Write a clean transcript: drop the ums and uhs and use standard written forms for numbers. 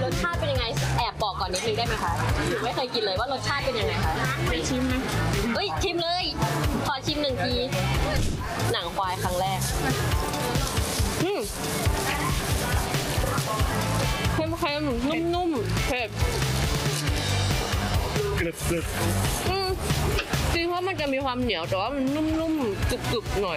รสชาติเป็นยังไงแอบบอกก่อนนิดนึงได้ไหมคะหนูไม่เคยกินเลยว่ารสชาติเป็นยังไงคะไปชิมนะเฮ้ยชิมเลยขอชิม1 ทีหนังควายครั้งแรกเค็มๆนุ่มๆเผ็ดจริงเพราะมันจะมีความเหนียวแต่ว่ามันนุ่มๆกรึบๆหน่อย